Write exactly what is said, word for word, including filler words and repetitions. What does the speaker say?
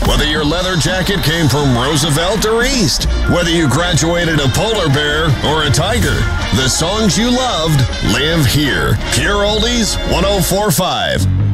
Whether your leather jacket came from Roosevelt or East, whether you graduated a polar bear or a tiger, the songs you loved live here. Pure Oldies one oh four point five.